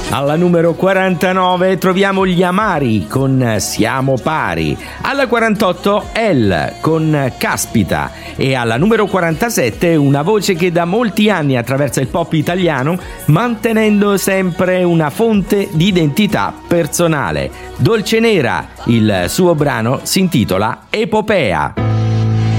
Alla numero 49 troviamo gli Amari con Siamo pari. Alla 48 El con Caspita. E alla numero 47 una voce che da molti anni attraversa il pop italiano, mantenendo sempre una fonte di identità personale. Dolcenera, il suo brano si intitola Epopea.